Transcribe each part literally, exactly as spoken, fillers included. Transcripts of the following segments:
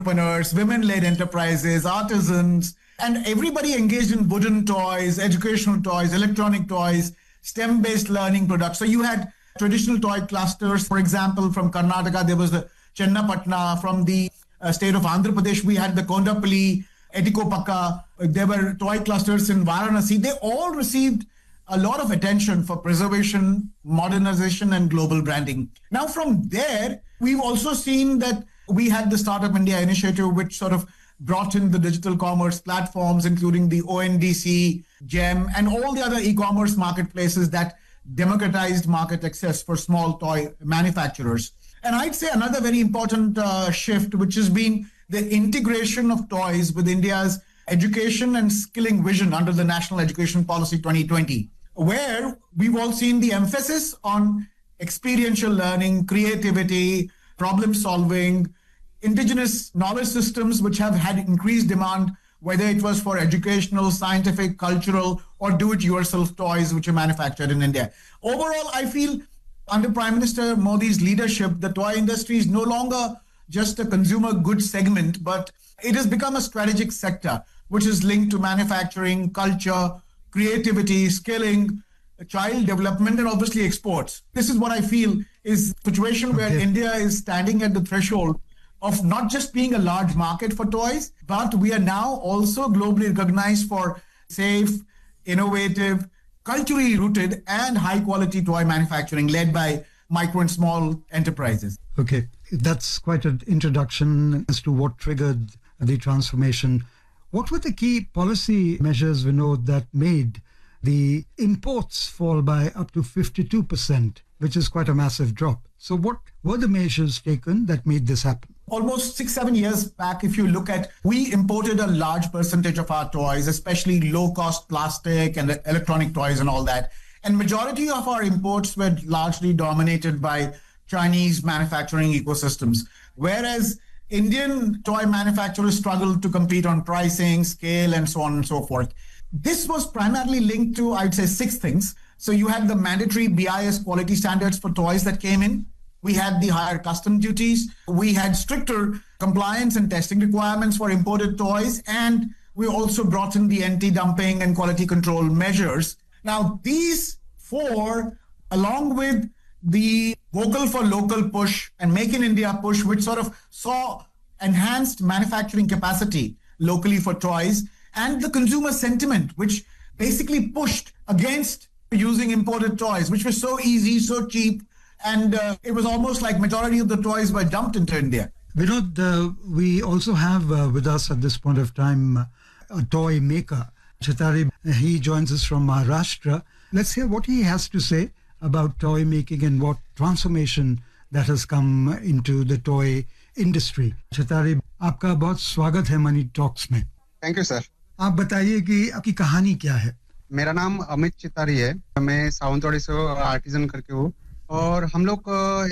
entrepreneurs, women-led enterprises, artisans, and everybody engaged in wooden toys, educational toys, electronic toys, STEM-based learning products. So you had traditional toy clusters. For example, from Karnataka, there was the Chennapatna. From the uh, state of Andhra Pradesh, we had the Kondapalli, Etikopaka. There were toy clusters in Varanasi. They all received a lot of attention for preservation, modernization, and global branding. Now, from there, we've also seen that we had the Startup India initiative, which sort of brought in the digital commerce platforms, including the O N D C, GEM, and all the other e-commerce marketplaces that democratized market access for small toy manufacturers. And I'd say another very important uh, shift, which has been the integration of toys with India's education and skilling vision under the National Education Policy twenty twenty, where we've all seen the emphasis on experiential learning, creativity, problem solving, indigenous knowledge systems, which have had increased demand, whether it was for educational, scientific, cultural, or do-it-yourself toys which are manufactured in India. Overall, I feel under Prime Minister Modi's leadership, the toy industry is no longer just a consumer goods segment, but it has become a strategic sector, which is linked to manufacturing, culture, creativity, skilling, child development, and obviously exports. This is what I feel is a situation where Okay. India is standing at the threshold of not just being a large market for toys, but we are now also globally recognized for safe, innovative, culturally rooted, and high-quality toy manufacturing led by micro and small enterprises. Okay, that's quite an introduction as to what triggered the transformation. What were the key policy measures, Vinod, that made the imports fall by up to fifty-two percent, which is quite a massive drop? So what were the measures taken that made this happen? Almost six, seven years back, if you look at, we imported a large percentage of our toys, especially low-cost plastic and electronic toys and all that. And majority of our imports were largely dominated by Chinese manufacturing ecosystems, whereas Indian toy manufacturers struggled to compete on pricing, scale, and so on and so forth. This was primarily linked to, I'd say, six things. So you had the mandatory B I S quality standards for toys that came in. We had the higher custom duties. We had stricter compliance and testing requirements for imported toys. And we also brought in the anti-dumping and quality control measures. Now, these four, along with the vocal for local push and make in India push, which sort of saw enhanced manufacturing capacity locally for toys, and the consumer sentiment, which basically pushed against using imported toys, which were so easy, so cheap, and uh, it was almost like majority of the toys were dumped into India. Vinod, uh, we also have uh, with us at this point of time uh, a toy maker, Chitari. He joins us from Maharashtra. Let's hear what he has to say about toy making and what transformation that has come into the toy industry. Chitari, आपका बहुत स्वागत है money talks में. Thank you sir. आप बताइए कि आपकी कहानी क्या है. मेरा नाम अमित चितारी है. मैं सावंतवाड़ी से आर्टिजन करके हूँ और हम लोग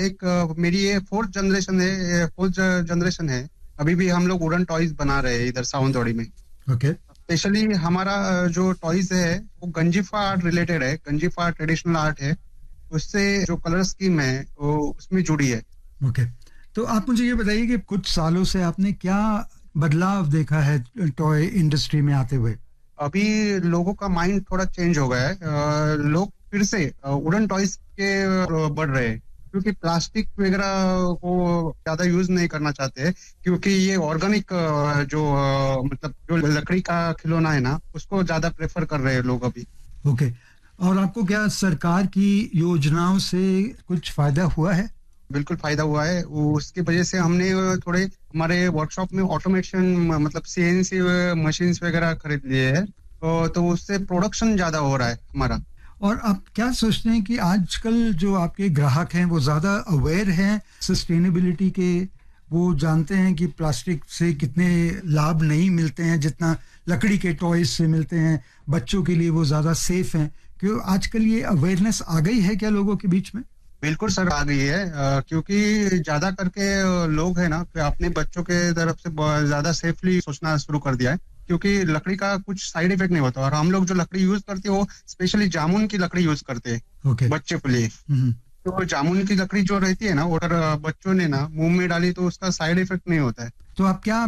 एक मेरी ये फोर्थ जनरेशन है फोर्थ जनरेशन है. अभी भी हम लोग वुडन टॉयज बना रहे हैं इधर सावंतवाड़ी में. ओके. स्पेशली हमारा जो टॉयज है वो गंजीफा आर्ट रिलेटेड है. गंजीफा ट्रेडिशनल आर्ट है. उससे जो कलर स्कीम है वो उसमें जुड़ी है. ओके. तो आप मुझे ये बताइए कि कुछ सालों से आपने क्या बदलाव देखा है टॉय इंडस्ट्री में आते हुए. अभी लोगों का माइंड थोड़ा चेंज हो गया है. लोग फिर से वुडन टॉयज के बढ़ रहे हैं क्योंकि प्लास्टिक वगैरह को ज्यादा यूज नहीं करना चाहते हैं क्योंकि ये ऑर्गेनिक जो मतलब जो लकड़ी का खिलौना है ना उसको ज्यादा प्रेफर कर रहे हैं लोग अभी. ओके. और आपको क्या सरकार की योजनाओं से कुछ फायदा हुआ है? बिल्कुल फायदा हुआ है. उसकी वजह से हमने थोड़े हमारे वर्कशॉप में ऑटोमेशन मतलब सीएनसी मशीन्स वगैरह खरीद लिए हैं तो उससे प्रोडक्शन ज्यादा हो रहा है हमारा. और आप क्या सोचते हैं कि आजकल जो आपके ग्राहक हैं वो ज्यादा अवेयर हैं सस्टेनेबिलिटी के? वो जानते हैं कि प्लास्टिक से कितने लाभ नहीं मिलते हैं जितना लकड़ी के टॉयज से मिलते हैं. बच्चों के लिए वो ज्यादा सेफ हैं. क्यों आजकल ये अवेयरनेस आ गई है क्या लोगों के बीच में? बिल्कुल सर आ गई है क्योंकि ज्यादा करके लोग है ना अपने बच्चों के तरफ से ज्यादा सेफली सोचना शुरू कर दिया है क्योंकि लकड़ी का कुछ साइड इफेक्ट नहीं होता. और हम लोग जो लकड़ी यूज करते हैं वो स्पेशली जामुन की लकड़ी यूज करते हैं. okay. बच्चे के लिए. तो जामुन की लकड़ी जो रहती है ना, अगर बच्चों ने ना मुंह में डाली तो उसका साइड इफेक्ट नहीं होता है। तो आप क्या